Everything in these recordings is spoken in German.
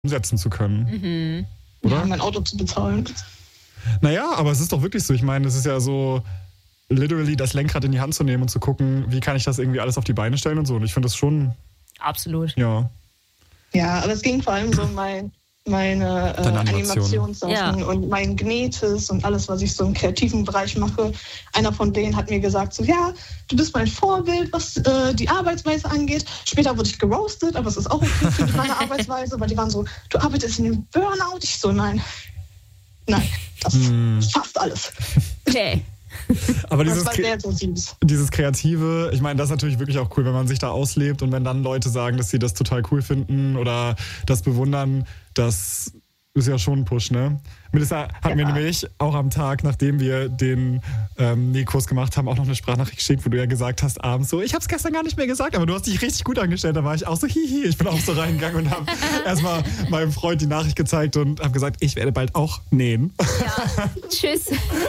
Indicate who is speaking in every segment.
Speaker 1: umsetzen zu können.
Speaker 2: Oder? Ja, mein Auto zu bezahlen.
Speaker 1: Naja, aber es ist doch wirklich so. Ich meine, es ist ja so, literally das Lenkrad in die Hand zu nehmen und zu gucken, wie kann ich das irgendwie alles auf die Beine stellen und so. Und ich finde das schon...
Speaker 3: Absolut.
Speaker 1: Ja.
Speaker 2: Ja, aber es ging vor allem so um meine Animationssachen und mein Genetes und alles, was ich so im kreativen Bereich mache. Einer von denen hat mir gesagt, so, ja, du bist mein Vorbild, was die Arbeitsweise angeht. Später wurde ich geroastet, aber es ist auch okay für meine Arbeitsweise, weil die waren so, du arbeitest in dem Burnout. Ich so, nein, das ist fast alles.
Speaker 3: Okay.
Speaker 1: Aber
Speaker 2: das war sehr so süß.
Speaker 1: Dieses Kreative, ich meine, das ist natürlich wirklich auch cool, wenn man sich da auslebt und wenn dann Leute sagen, dass sie das total cool finden oder das bewundern, das ist ja schon ein Push, ne? Melissa hat mir nämlich auch am Tag, nachdem wir den Nähkurs gemacht haben, auch noch eine Sprachnachricht geschickt, wo du ja gesagt hast abends so, ich hab's gestern gar nicht mehr gesagt, aber du hast dich richtig gut angestellt. Da war ich auch so, hihi. Ich bin auch so reingegangen und habe erstmal meinem Freund die Nachricht gezeigt und habe gesagt, ich werde bald auch nähen.
Speaker 3: Ja, tschüss.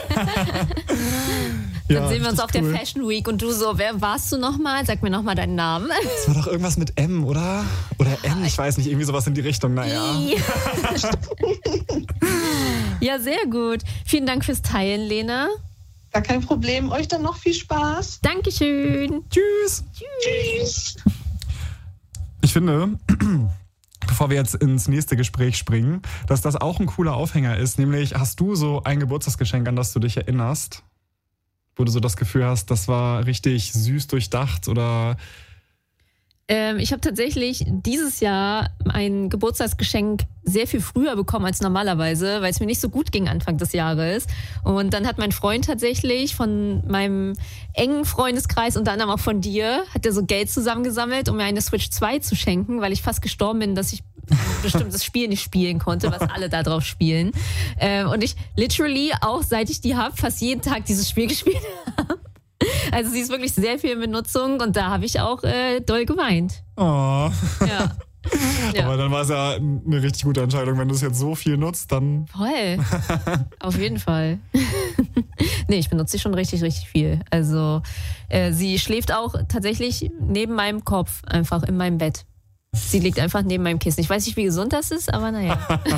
Speaker 3: Dann sehen wir uns auf der Fashion Week und du so, wer warst du nochmal? Sag mir nochmal deinen Namen.
Speaker 1: Das war doch irgendwas mit M, oder? Oder M, ich weiß nicht, irgendwie sowas in die Richtung, naja.
Speaker 3: Ja, sehr gut. Vielen Dank fürs Teilen, Lena.
Speaker 2: Gar kein Problem. Euch dann noch viel Spaß.
Speaker 3: Dankeschön.
Speaker 1: Tschüss.
Speaker 2: Tschüss.
Speaker 1: Ich finde, bevor wir jetzt ins nächste Gespräch springen, dass das auch ein cooler Aufhänger ist. Nämlich, hast du so ein Geburtstagsgeschenk, an das du dich erinnerst? Wo du so das Gefühl hast, das war richtig süß durchdacht oder...
Speaker 3: Ich habe tatsächlich dieses Jahr ein Geburtstagsgeschenk sehr viel früher bekommen als normalerweise, weil es mir nicht so gut ging Anfang des Jahres. Und dann hat mein Freund tatsächlich von meinem engen Freundeskreis, unter anderem auch von dir, hat er so Geld zusammengesammelt, um mir eine Switch 2 zu schenken, weil ich fast gestorben bin, dass ich ein bestimmtes Spiel nicht spielen konnte, was alle da drauf spielen. Und ich literally auch, seit ich die habe, fast jeden Tag dieses Spiel gespielt habe. Also sie ist wirklich sehr viel in Benutzung und da habe ich auch doll geweint.
Speaker 1: Oh.
Speaker 3: Ja.
Speaker 1: Aber dann war es ja eine richtig gute Entscheidung, wenn du es jetzt so viel nutzt, dann...
Speaker 3: Voll. Auf jeden Fall. Nee, ich benutze sie schon richtig, richtig viel. Also sie schläft auch tatsächlich neben meinem Kopf, einfach in meinem Bett. Sie liegt einfach neben meinem Kissen. Ich weiß nicht, wie gesund das ist, aber naja.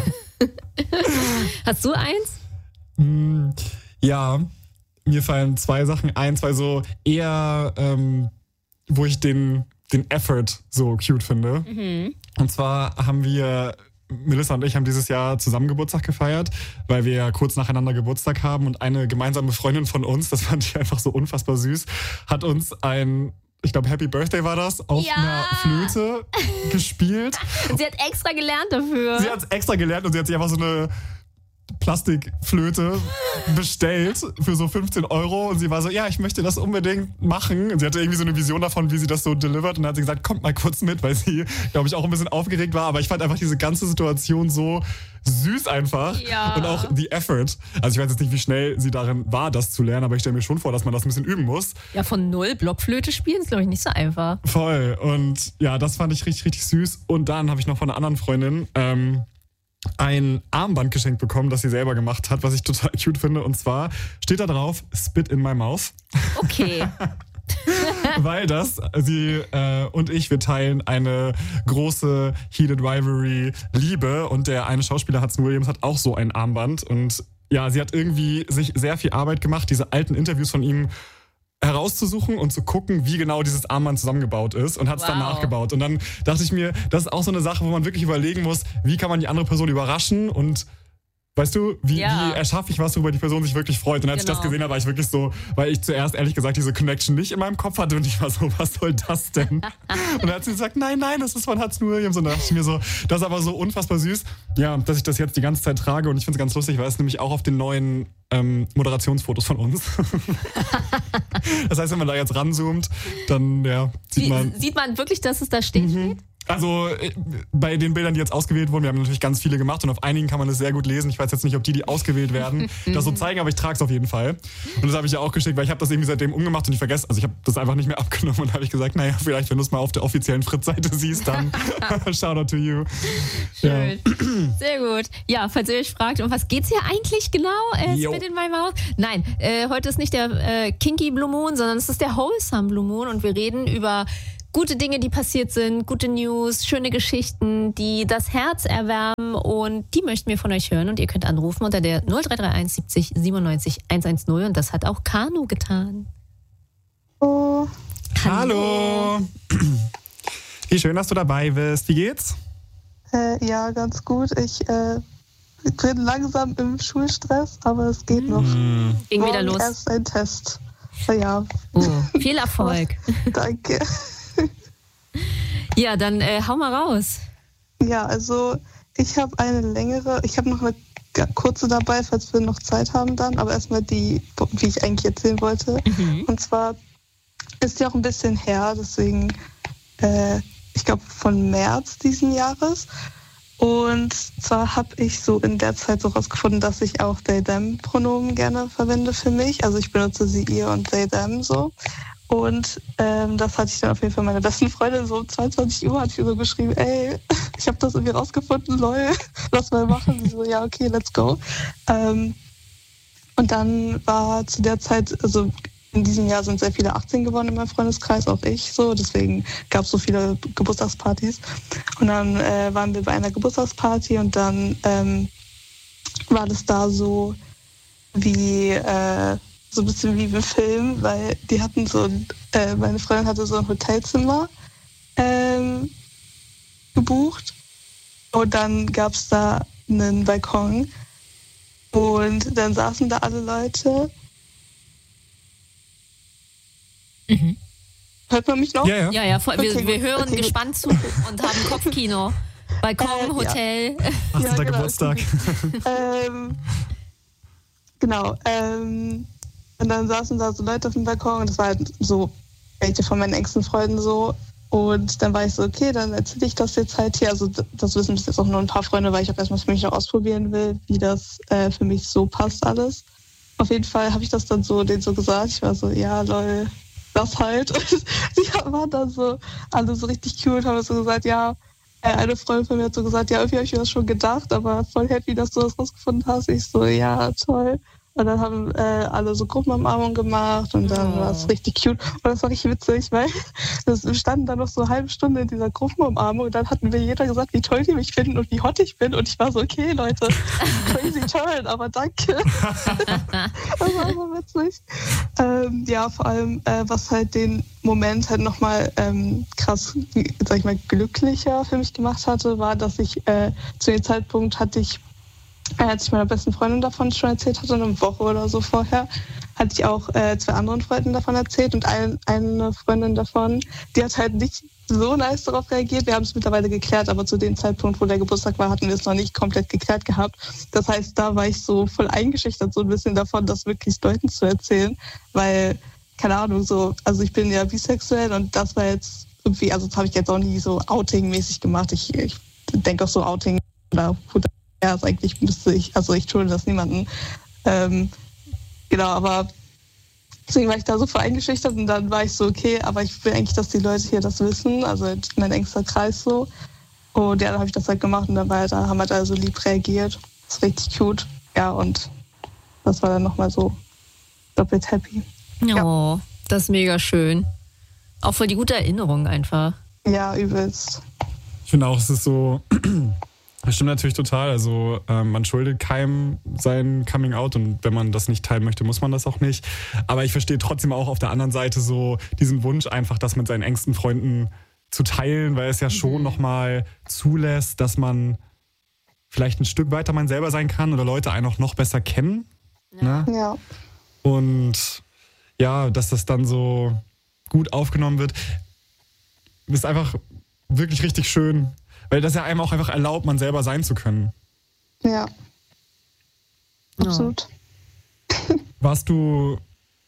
Speaker 3: Hast du eins?
Speaker 1: Ja. Mir fallen zwei Sachen ein, zwei so eher, wo ich den Effort so cute finde. Und zwar haben Melissa und ich haben dieses Jahr zusammen Geburtstag gefeiert, weil wir ja kurz nacheinander Geburtstag haben und eine gemeinsame Freundin von uns, das fand ich einfach so unfassbar süß, hat uns ich glaube, Happy Birthday war das, auf einer Flöte gespielt.
Speaker 3: Und sie hat extra gelernt dafür.
Speaker 1: Sie hat extra gelernt und sie hat sich einfach so eine Plastikflöte bestellt für so 15 € und sie war so, ja, ich möchte das unbedingt machen. Und sie hatte irgendwie so eine Vision davon, wie sie das so delivert und dann hat sie gesagt, kommt mal kurz mit, weil sie, glaube ich, auch ein bisschen aufgeregt war, aber ich fand einfach diese ganze Situation so süß einfach und auch die Effort. Also ich weiß jetzt nicht, wie schnell sie darin war, das zu lernen, aber ich stelle mir schon vor, dass man das ein bisschen üben muss.
Speaker 3: Ja, von 0 Blockflöte spielen ist, glaube ich, nicht so einfach.
Speaker 1: Voll. Und ja, das fand ich richtig, richtig süß. Und dann habe ich noch von einer anderen Freundin ein Armband geschenkt bekommen, das sie selber gemacht hat, was ich total cute finde. Und zwar steht da drauf, Spit in my mouth.
Speaker 3: Okay.
Speaker 1: Weil sie und ich, wir teilen eine große Heated Rivalry Liebe und der eine Schauspieler, Hudson Williams, hat auch so ein Armband. Und ja, sie hat irgendwie sich sehr viel Arbeit gemacht, diese alten Interviews von ihm herauszusuchen und zu gucken, wie genau dieses Armband zusammengebaut ist und hat es dann nachgebaut. Und dann dachte ich mir, das ist auch so eine Sache, wo man wirklich überlegen muss, wie kann man die andere Person überraschen und weißt du, wie erschaffe ich was, worüber die Person sich wirklich freut. Und als ich das gesehen habe, war ich wirklich so, weil ich zuerst ehrlich gesagt diese Connection nicht in meinem Kopf hatte und ich war so, was soll das denn? Und dann hat sie gesagt, nein, das ist von Hudson Williams. Und dann dachte ich mir so, das ist aber so unfassbar süß, ja, dass ich das jetzt die ganze Zeit trage. Und ich finde es ganz lustig, weil es nämlich auch auf den neuen Moderationsfotos von uns. Das heißt, wenn man da jetzt ranzoomt, dann
Speaker 3: sieht man wirklich, dass es da steht?
Speaker 1: Also bei den Bildern, die jetzt ausgewählt wurden, wir haben natürlich ganz viele gemacht und auf einigen kann man es sehr gut lesen. Ich weiß jetzt nicht, ob die ausgewählt werden, das so zeigen, aber ich trage es auf jeden Fall. Und das habe ich ja auch geschickt, weil ich habe das irgendwie seitdem umgemacht und ich vergesse, also ich habe das einfach nicht mehr abgenommen und habe ich gesagt, naja, vielleicht, wenn du es mal auf der offiziellen Fritz-Seite siehst, dann Shoutout to you.
Speaker 3: Schön. Ja. Sehr gut. Ja, falls ihr euch fragt, um was geht's hier eigentlich genau? Spit in my mouth? Nein, heute ist nicht der Kinky Blue Moon, sondern es ist der Wholesome Blue Moon und wir reden über gute Dinge, die passiert sind, gute News, schöne Geschichten, die das Herz erwärmen und die möchten wir von euch hören und ihr könnt anrufen unter der 0331 70 97 110 und das hat auch Kanu getan.
Speaker 2: Oh.
Speaker 1: Hallo. Wie schön, dass du dabei bist. Wie geht's?
Speaker 2: Ja, ganz gut. Ich bin langsam im Schulstress, aber es geht noch.
Speaker 3: Ging wieder los.
Speaker 2: Erst ein Test. Ja.
Speaker 3: Viel Erfolg.
Speaker 2: Danke.
Speaker 3: Ja, dann hau mal raus.
Speaker 2: Ja, also ich habe noch eine kurze dabei, falls wir noch Zeit haben dann, aber erstmal die, wie ich eigentlich erzählen wollte. Und zwar ist ja auch ein bisschen her, deswegen ich glaube von März diesen Jahres. Und zwar habe ich so in der Zeit so rausgefunden, dass ich auch they-them-Pronomen gerne verwende für mich. Also ich benutze sie, ihr und they-them so. Und das hatte ich dann auf jeden Fall meiner besten Freundin so um 22 Uhr, hat sie so geschrieben, ey, ich habe das irgendwie rausgefunden, lol, lass mal machen. Sie so, ja, okay, let's go. Und dann war zu der Zeit, also in diesem Jahr sind sehr viele 18 geworden in meinem Freundeskreis, auch ich so. Deswegen gab es so viele Geburtstagspartys. Und dann waren wir bei einer Geburtstagsparty und dann war das da so wie so ein bisschen wie im Film, weil die hatten meine Freundin hatte so ein Hotelzimmer gebucht und dann gab es da einen Balkon und dann saßen da alle Leute. Hört man mich noch?
Speaker 3: Ja. Wir hören gespannt zu und haben Kopfkino. Balkon, Hotel.
Speaker 1: 18. Geburtstag.
Speaker 2: Genau. Und dann saßen da so Leute auf dem Balkon und das war halt so welche von meinen engsten Freunden so. Und dann war ich so, okay, dann erzähle ich das jetzt halt hier. Also das wissen bis jetzt auch nur ein paar Freunde, weil ich auch erstmal für mich noch ausprobieren will, wie das für mich so passt alles. Auf jeden Fall habe ich das dann so denen so gesagt. Ich war so, ja, lol, das halt. Und die waren dann so alle so richtig cute, haben so gesagt, ja, eine Freundin von mir hat so gesagt, ja, irgendwie habe ich mir das schon gedacht, aber voll happy, dass du das rausgefunden hast. Ich so, ja, toll. Und dann haben alle so Gruppenumarmung gemacht und dann war es richtig cute. Und das war richtig witzig, weil wir standen dann noch so eine halbe Stunde in dieser Gruppenumarmung und dann hatten wir jeder gesagt, wie toll die mich finden und wie hot ich bin. Und ich war so, okay, Leute, crazy toll, aber danke. Das war so witzig. Ja, vor allem, was halt den Moment halt nochmal krass, sag ich mal, glücklicher für mich gemacht hatte, war, dass ich zu dem Zeitpunkt als ich meiner besten Freundin davon schon erzählt hatte, eine Woche oder so vorher, hatte ich auch 2 anderen Freunden davon erzählt und eine Freundin davon, die hat halt nicht so nice darauf reagiert. Wir haben es mittlerweile geklärt, aber zu dem Zeitpunkt, wo der Geburtstag war, hatten wir es noch nicht komplett geklärt gehabt. Das heißt, da war ich so voll eingeschüchtert so ein bisschen davon, das wirklich Leuten zu erzählen, weil, keine Ahnung, so, also ich bin ja bisexuell und das war jetzt irgendwie, also das habe ich jetzt auch nie so Outing-mäßig gemacht. Ich denke auch so Outing oder ja, also eigentlich müsste ich schulde das niemanden. Genau, aber deswegen war ich da so voll eingeschüchtert und dann war ich so, okay, aber ich will eigentlich, dass die Leute hier das wissen, also mein engster Kreis so. Und ja, dann habe ich das halt gemacht und dann haben halt alle so lieb reagiert. Das ist richtig cute. Ja, und das war dann nochmal so doppelt happy.
Speaker 3: Oh, ja. Das ist mega schön. Auch voll die gute Erinnerung einfach.
Speaker 2: Ja, übelst.
Speaker 1: Ich finde auch, es ist so... Das stimmt natürlich total. Also man schuldet keinem sein Coming-out und wenn man das nicht teilen möchte, muss man das auch nicht. Aber ich verstehe trotzdem auch auf der anderen Seite so diesen Wunsch einfach, das mit seinen engsten Freunden zu teilen, weil es ja schon nochmal zulässt, dass man vielleicht ein Stück weiter man selber sein kann oder Leute einen auch noch besser kennen.
Speaker 3: Ja.
Speaker 1: Ne?
Speaker 2: Ja.
Speaker 1: Und ja, dass das dann so gut aufgenommen wird, ist einfach wirklich richtig schön. Weil das ja einem auch einfach erlaubt, man selber sein zu können.
Speaker 2: Ja. Absolut.
Speaker 1: Warst du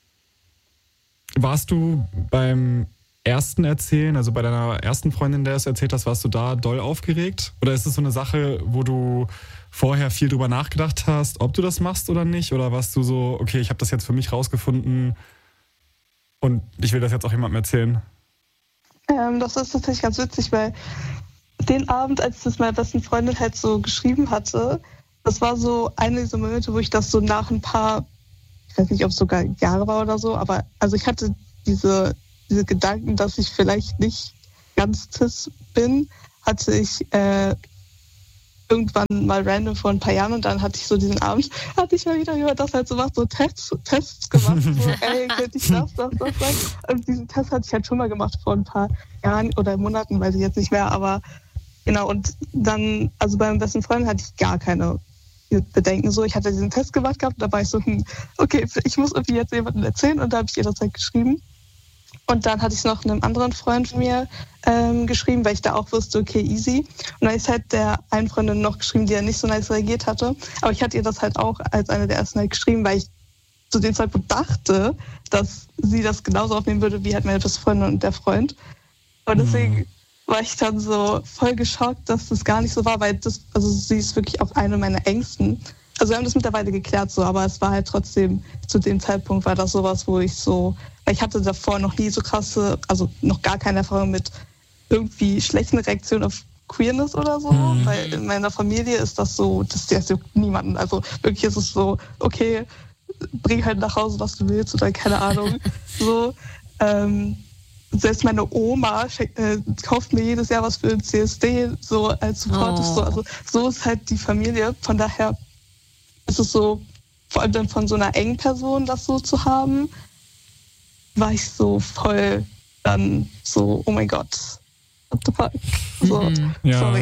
Speaker 1: beim ersten Erzählen, also bei deiner ersten Freundin, der es erzählt hast, warst du da doll aufgeregt? Oder ist es so eine Sache, wo du vorher viel drüber nachgedacht hast, ob du das machst oder nicht? Oder warst du so, okay, ich habe das jetzt für mich rausgefunden und ich will das jetzt auch jemandem erzählen?
Speaker 2: Das ist tatsächlich ganz witzig, weil den Abend, als ich das meiner besten Freundin halt so geschrieben hatte, das war so eine dieser Momente, wo ich das so nach ein paar, ich weiß nicht, ob es sogar Jahre war oder so, aber also ich hatte diese Gedanken, dass ich vielleicht nicht ganz cis bin, hatte ich irgendwann mal random vor ein paar Jahren und dann hatte ich so diesen Abend, hatte ich mal wieder gehört, dass halt so was, so Tests gemacht, so könnte ich das sein? Und diesen Test hatte ich halt schon mal gemacht vor ein paar Jahren oder Monaten, weiß ich jetzt nicht mehr, aber genau, und dann, also bei meinem besten Freund hatte ich gar keine Bedenken so. Ich hatte diesen Test gemacht gehabt, da war ich so, okay, ich muss irgendwie jetzt jemandem erzählen und da habe ich ihr das halt geschrieben. Und dann hatte ich es noch einem anderen Freund von mir geschrieben, weil ich da auch wusste, okay, easy. Und dann ist halt der einen Freundin noch geschrieben, die ja nicht so nice reagiert hatte. Aber ich hatte ihr das halt auch als eine der ersten halt geschrieben, weil ich zu dem Zeitpunkt dachte, dass sie das genauso aufnehmen würde, wie halt meine beste Freundin und der Freund. Und deswegen war ich dann so voll geschockt, dass das gar nicht so war, weil sie ist wirklich auch eine meiner Engsten. Also wir haben das mittlerweile geklärt so, aber es war halt trotzdem, zu dem Zeitpunkt war das sowas, wo ich so, weil ich hatte davor noch nie so krasse, also noch gar keine Erfahrung mit irgendwie schlechten Reaktionen auf Queerness oder so, weil in meiner Familie ist das so, das juckt niemanden. Also wirklich ist es so, okay, bring halt nach Hause, was du willst oder keine Ahnung. So, selbst meine Oma kauft mir jedes Jahr was für ein CSD, so als Support. So. Also so ist halt die Familie. Von daher ist es so, vor allem dann von so einer engen Person das so zu haben, war ich so voll dann so, oh mein Gott, what the fuck? So, sorry.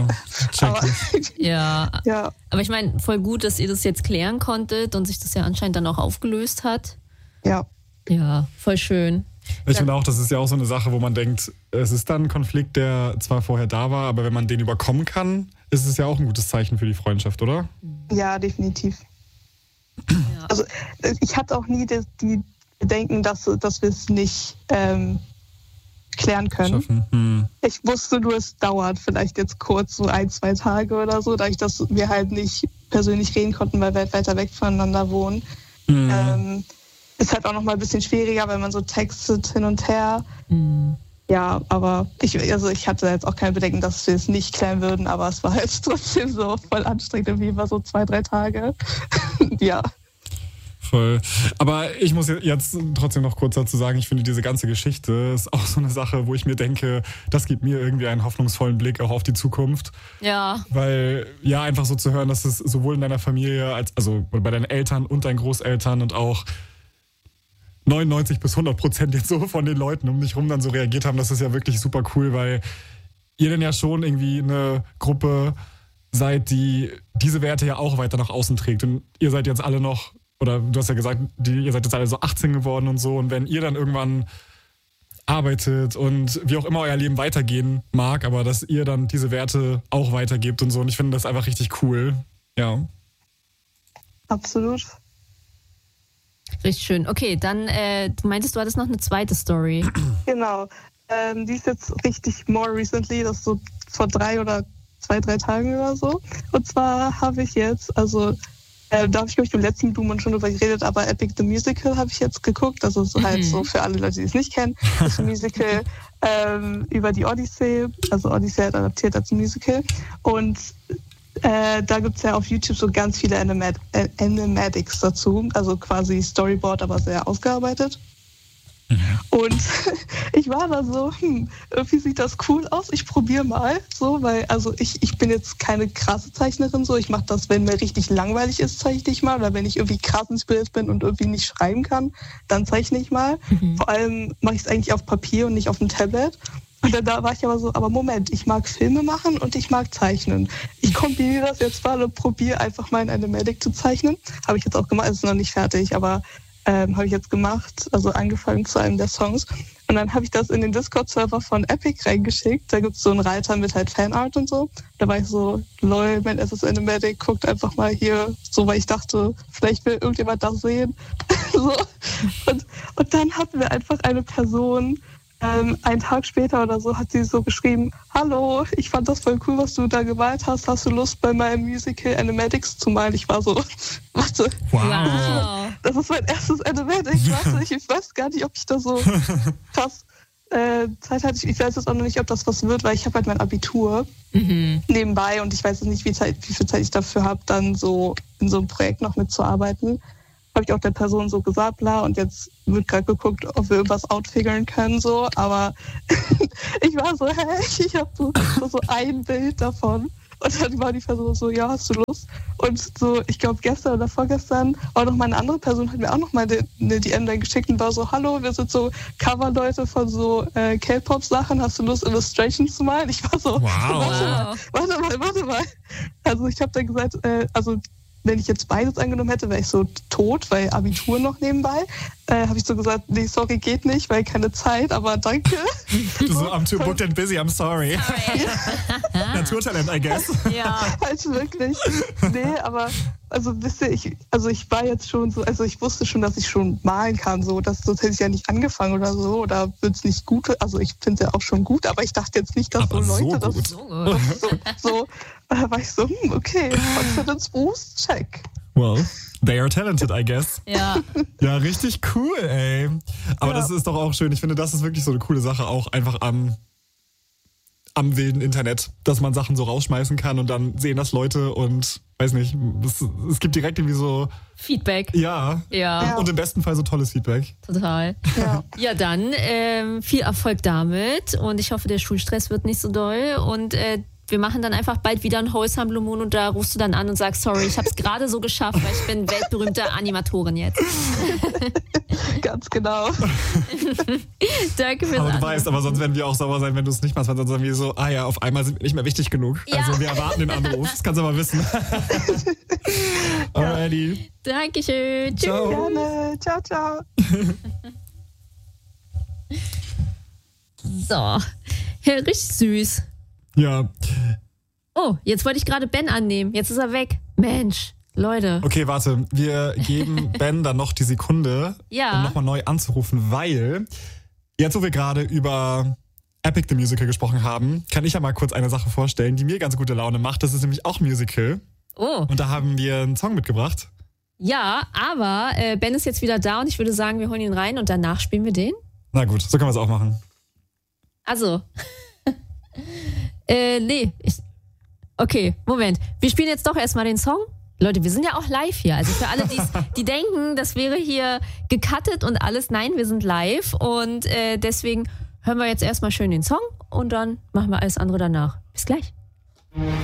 Speaker 3: Ja. Aber ich meine, voll gut, dass ihr das jetzt klären konntet und sich das ja anscheinend dann auch aufgelöst hat.
Speaker 2: Ja.
Speaker 3: Ja, voll schön.
Speaker 1: Ich finde auch, das ist ja auch so eine Sache, wo man denkt, es ist dann ein Konflikt, der zwar vorher da war, aber wenn man den überkommen kann, ist es ja auch ein gutes Zeichen für die Freundschaft, oder?
Speaker 2: Ja, definitiv.
Speaker 3: Ja.
Speaker 2: Also ich hatte auch nie die Bedenken, dass wir es nicht klären können. Ich wusste nur, es dauert vielleicht jetzt kurz so 1-2 Tage oder so, dadurch, dass wir halt nicht persönlich reden konnten, weil wir halt weiter weg voneinander wohnen. Ist halt auch noch mal ein bisschen schwieriger, wenn man so textet hin und her. Ja, aber ich hatte jetzt auch keine Bedenken, dass wir es nicht klären würden, aber es war halt trotzdem so voll anstrengend, irgendwie immer so 2-3 Tage. Ja.
Speaker 1: Voll. Aber ich muss jetzt trotzdem noch kurz dazu sagen, ich finde, diese ganze Geschichte ist auch so eine Sache, wo ich mir denke, das gibt mir irgendwie einen hoffnungsvollen Blick auch auf die Zukunft.
Speaker 3: Ja.
Speaker 1: Weil, ja, einfach so zu hören, dass es sowohl in deiner Familie, also bei deinen Eltern und deinen Großeltern und auch 99-100% jetzt so von den Leuten um dich rum dann so reagiert haben, das ist ja wirklich super cool, weil ihr denn ja schon irgendwie eine Gruppe seid, die diese Werte ja auch weiter nach außen trägt. Und ihr seid jetzt alle noch, oder du hast ja gesagt, ihr seid jetzt alle so 18 geworden und so. Und wenn ihr dann irgendwann arbeitet und wie auch immer euer Leben weitergehen mag, aber dass ihr dann diese Werte auch weitergebt und so. Und ich finde das einfach richtig cool. Ja.
Speaker 2: Absolut.
Speaker 3: Richtig schön. Okay, dann, du meintest, du hattest noch eine zweite Story.
Speaker 2: Genau. Die ist jetzt richtig more recently, das ist so vor 3 oder 2-3 Tagen oder so. Und zwar habe ich jetzt, also da habe ich, glaube ich, im letzten Blumen schon drüber geredet, aber Epic the Musical habe ich jetzt geguckt. Also so halt so für alle Leute, die es nicht kennen. Das ist ein Musical über die Odyssey. Also Odyssey hat adaptiert als Musical. Und da gibt es ja auf YouTube so ganz viele Animatics dazu. Also quasi Storyboard, aber sehr ausgearbeitet. Und ich war da so, irgendwie sieht das cool aus, ich probiere mal, so, weil, also ich bin jetzt keine krasse Zeichnerin, so, ich mache das, wenn mir richtig langweilig ist, zeichne ich mal, oder wenn ich irgendwie krass inspiriert bin und irgendwie nicht schreiben kann, dann zeichne ich mal. Vor allem mache ich es eigentlich auf Papier und nicht auf dem Tablet. Und dann da war ich aber so, aber Moment, ich mag Filme machen und ich mag zeichnen. Ich kombiniere das jetzt mal und probiere einfach mal in Animatic zu zeichnen. Habe ich jetzt auch gemacht, es ist noch nicht fertig, aber habe ich jetzt gemacht, also angefangen zu einem der Songs. Und dann habe ich das in den Discord-Server von Epic reingeschickt. Da gibt es so einen Reiter mit halt Fanart und so. Da war ich so, lol, mein erstes Animatic, guckt einfach mal hier. So, weil ich dachte, vielleicht will irgendjemand das sehen. So. Und dann hatten wir einfach eine Person, einen Tag später oder so hat sie so geschrieben, hallo, ich fand das voll cool, was du da gemalt hast. Hast du Lust, bei meinem Musical Animatics zu malen? Ich war so, warte,
Speaker 3: Wow.
Speaker 2: das ist mein erstes Animatic. Warte, ich weiß gar nicht, ob ich da so krass Zeit hatte. Ich weiß jetzt auch noch nicht, ob das was wird, weil ich habe halt mein Abitur nebenbei und ich weiß jetzt nicht, wie viel Zeit ich dafür habe, dann so in so einem Projekt noch mitzuarbeiten. habe ich auch der Person so gesagt, bla, und jetzt wird gerade geguckt, ob wir irgendwas outfigern können, so, aber ich war so, ich habe so ein Bild davon. Und dann war die Person so, ja, hast du Lust? Und so, ich glaube gestern oder vorgestern war noch mal eine andere Person, hat mir auch noch mal eine DM dann geschickt und war so, hallo, wir sind so Coverleute von so K-Pop-Sachen, hast du Lust, Illustrations zu malen? Ich war so,
Speaker 1: wow.
Speaker 2: warte mal. Also ich habe dann gesagt, wenn ich jetzt beides angenommen hätte, wäre ich so tot, weil Abitur noch nebenbei. Habe ich so gesagt, nee, sorry, geht nicht, weil keine Zeit, aber danke.
Speaker 1: So, I'm too booked and busy, I'm sorry. Naturtalent, I guess.
Speaker 3: Ja.
Speaker 2: Halt wirklich. Nee, aber, also wisst ihr, ich war jetzt schon so, also ich wusste schon, dass ich schon malen kann, so, sonst hätte ich ja nicht angefangen oder so, oder wird es nicht gut, also ich finde es ja auch schon gut, aber ich dachte jetzt nicht, dass
Speaker 1: aber
Speaker 2: so Leute
Speaker 1: so
Speaker 2: das so, da war ich so, okay, Confidence Boost, check.
Speaker 1: Well, they are talented, I guess.
Speaker 3: Ja.
Speaker 1: Ja, richtig cool, ey. Aber das ist doch auch schön. Ich finde, das ist wirklich so eine coole Sache, auch einfach am wilden Internet, dass man Sachen so rausschmeißen kann und dann sehen das Leute und, weiß nicht, es gibt direkt irgendwie so
Speaker 3: Feedback.
Speaker 1: Ja. Und im besten Fall so tolles Feedback.
Speaker 3: Total. Ja, dann viel Erfolg damit und ich hoffe, der Schulstress wird nicht so doll und wir machen dann einfach bald wieder ein Wholesome Blue Moon und da rufst du dann an und sagst, sorry, ich habe es gerade so geschafft, weil ich bin weltberühmte Animatorin jetzt.
Speaker 2: Ganz genau.
Speaker 3: Danke fürs
Speaker 1: Aber du
Speaker 3: Anrufen.
Speaker 1: weißt, aber sonst werden wir auch sauer sein, wenn du es nicht machst, weil sonst sagen wir so, auf einmal sind wir nicht mehr wichtig genug.
Speaker 3: Ja.
Speaker 1: Also wir erwarten den Anruf, das kannst du aber wissen. Alrighty.
Speaker 3: Dankeschön. Tschüss.
Speaker 1: Ciao.
Speaker 2: Gerne. Ciao, ciao.
Speaker 3: So. Ja, richtig süß.
Speaker 1: Ja.
Speaker 3: Oh, jetzt wollte ich gerade Ben annehmen. Jetzt ist er weg. Mensch, Leute.
Speaker 1: Okay, warte. Wir geben Ben dann noch die Sekunde, um nochmal neu anzurufen, weil jetzt, wo wir gerade über Epic the Musical gesprochen haben, kann ich ja mal kurz eine Sache vorstellen, die mir ganz gute Laune macht. Das ist nämlich auch Musical.
Speaker 3: Oh.
Speaker 1: Und da haben wir einen Song mitgebracht.
Speaker 3: Ja, aber Ben ist jetzt wieder da und ich würde sagen, wir holen ihn rein und danach spielen wir den.
Speaker 1: Na gut, so können wir es auch machen.
Speaker 3: Also. Nee. Okay, Moment. Wir spielen jetzt doch erstmal den Song. Leute, wir sind ja auch live hier. Also für alle, die denken, das wäre hier gecuttet und alles. Nein, wir sind live und deswegen hören wir jetzt erstmal schön den Song und dann machen wir alles andere danach. Bis gleich.